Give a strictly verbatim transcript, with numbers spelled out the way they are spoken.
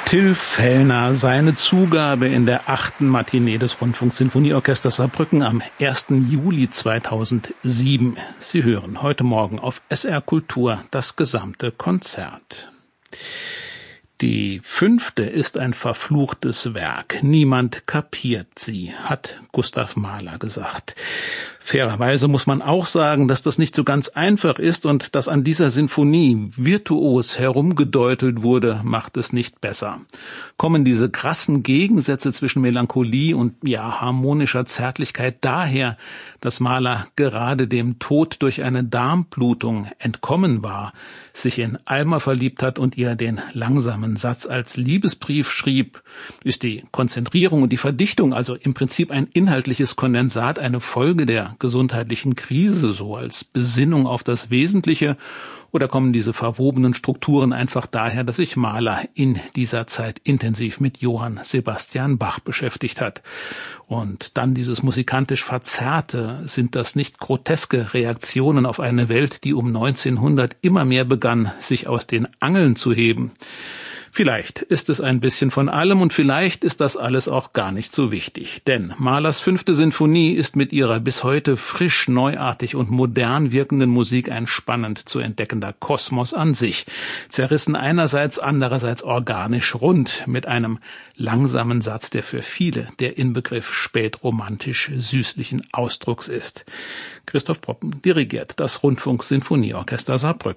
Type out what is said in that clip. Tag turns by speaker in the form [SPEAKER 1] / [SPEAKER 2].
[SPEAKER 1] Till Fellner, seine Zugabe in der achten Matinee des Rundfunksinfonieorchesters Saarbrücken am ersten Juli zweitausendsieben. Sie hören heute Morgen auf S R Kultur das gesamte Konzert. Die fünfte ist ein verfluchtes Werk. Niemand kapiert sie, hat Gustav Mahler gesagt. Fairerweise muss man auch sagen, dass das nicht so ganz einfach ist und dass an dieser Sinfonie virtuos herumgedeutelt wurde, macht es nicht besser. Kommen diese krassen Gegensätze zwischen Melancholie und ja harmonischer Zärtlichkeit daher, dass Mahler gerade dem Tod durch eine Darmblutung entkommen war, sich in Alma verliebt hat und ihr den langsamen Satz als Liebesbrief schrieb? Ist die Konzentrierung und die Verdichtung also im Prinzip ein inhaltliches Kondensat, eine Folge der gesundheitlichen Krise, so als Besinnung auf das Wesentliche? Oder kommen diese verwobenen Strukturen einfach daher, dass sich Mahler in dieser Zeit intensiv mit Johann Sebastian Bach beschäftigt hat? Und dann dieses musikantisch Verzerrte, sind das nicht groteske Reaktionen auf eine Welt, die um neunzehnhundert immer mehr begann, sich aus den Angeln zu heben? Vielleicht ist es ein bisschen von allem und vielleicht ist das alles auch gar nicht so wichtig. Denn Mahlers fünfte Sinfonie ist mit ihrer bis heute frisch, neuartig und modern wirkenden Musik ein spannend zu entdeckender Kosmos an sich. Zerrissen einerseits, andererseits organisch rund mit einem langsamen Satz, der für viele der Inbegriff spätromantisch süßlichen Ausdrucks ist. Christoph Proppen dirigiert das Rundfunksinfonieorchester Saarbrücken.